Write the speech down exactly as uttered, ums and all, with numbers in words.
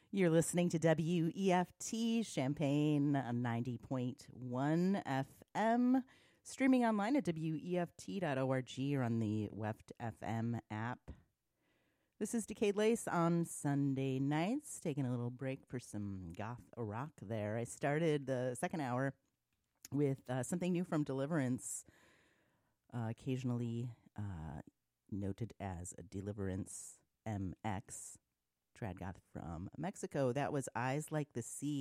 You're listening to W E F T Champaign ninety point one F M, streaming online at W E F T dot org or on the W E F T F M app. This is Decayed Lace on Sunday nights, taking a little break for some goth rock there. I started the second hour with uh, something new from Deliverance, uh, occasionally uh, noted as Deliverance M X. Trad goth from Mexico. That was Eyes Like the Sea.